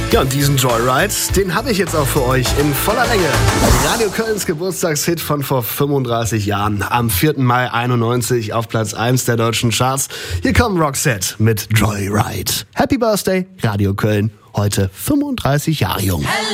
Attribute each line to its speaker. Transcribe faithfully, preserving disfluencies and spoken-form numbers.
Speaker 1: Ja, und diesen Joyride, den habe ich jetzt auch für euch in voller Länge. Radio Kölns Geburtstagshit von vor fünfunddreißig Jahren. Am vierten Mai einundneunzig auf Platz eins der deutschen Charts. Hier kommen Roxette mit Joyride. Happy Birthday, Radio Köln. Heute fünfunddreißig Jahre jung.